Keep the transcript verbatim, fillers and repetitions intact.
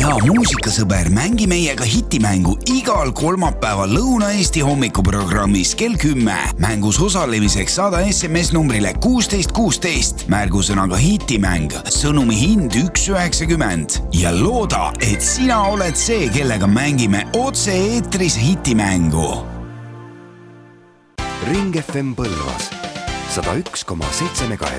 hea muusikasõber, mängi meiega hitimängu igal kolmapäeval Lõuna-Eesti hommikuprogrammis kell kümme. Mängus osalemiseks saada S M S numbrile kuusteist kuusteist, märgusõnaga hitimäng, sõnumi hind üks üheksakümmend ja looda, et sina oled see, kellega mängime otse eetris hitimängu. Ring F M Põlvas sada üks koma seitse megahertsi.